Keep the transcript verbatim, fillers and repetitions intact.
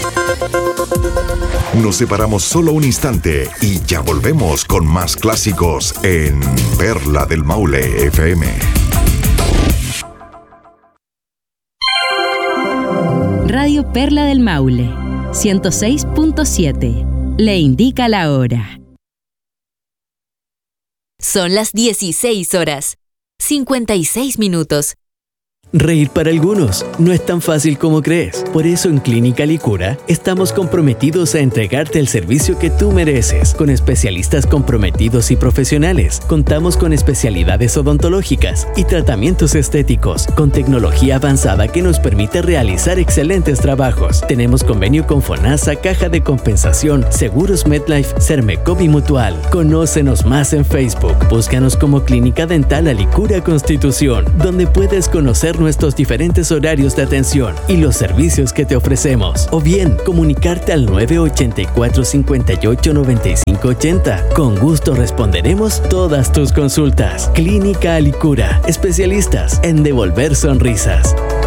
Nos separamos solo un instante y ya volvemos con más clásicos en Perla del Maule F M. Radio Perla del Maule, ciento seis punto siete. Le indica la hora. Son las dieciséis horas, cincuenta y seis minutos. Reír para algunos no es tan fácil como crees. Por eso en Clínica Licura estamos comprometidos a entregarte el servicio que tú mereces. Con especialistas comprometidos y profesionales, contamos con especialidades odontológicas y tratamientos estéticos, con tecnología avanzada que nos permite realizar excelentes trabajos. Tenemos convenio con FONASA, Caja de Compensación, Seguros MedLife, Sermecop y Mutual. Conócenos más en Facebook. Búscanos como Clínica Dental Alicura Constitución, donde puedes conocer nuestros diferentes horarios de atención y los servicios que te ofrecemos. O bien, comunicarte al nueve ocho cuatro, cinco ocho, nueve cinco ocho cero. Con gusto responderemos todas tus consultas. Clínica Alicura, especialistas en devolver sonrisas.